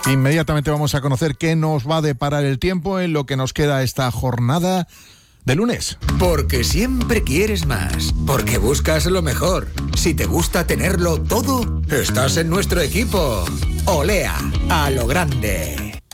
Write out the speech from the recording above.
Inmediatamente vamos a conocer qué nos va a deparar el tiempo en lo que nos queda esta jornada de lunes. Porque siempre quieres más, porque buscas lo mejor. Si te gusta tenerlo todo, estás en nuestro equipo. Olea, a lo grande.